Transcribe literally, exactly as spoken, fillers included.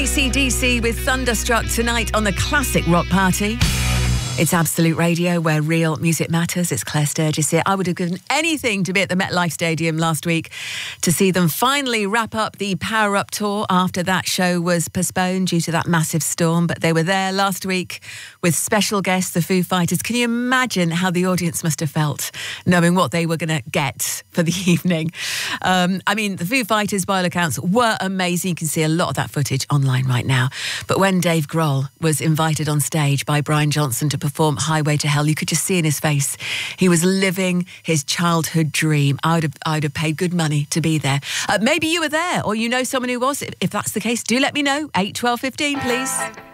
A C D C with Thunderstruck tonight on the Classic Rock Party. It's Absolute Radio, where real music matters. It's Claire Sturgis here. I would have given anything to be at the MetLife Stadium last week to see them finally wrap up the Power Up tour after that show was postponed due to that massive storm. But they were there last week with special guests, the Foo Fighters. Can you imagine how the audience must have felt knowing what they were going to get for the evening? Um, I mean, the Foo Fighters, by all accounts, were amazing. You can see a lot of that footage online right now. But when Dave Grohl was invited on stage by Brian Johnson to perform Highway to Hell, you could just see in his face he was living his childhood dream. I would have, I would have paid good money to be there. Uh, maybe you were there, or you know someone who was. If, if that's the case, do let me know. eight, twelve, fifteen, please.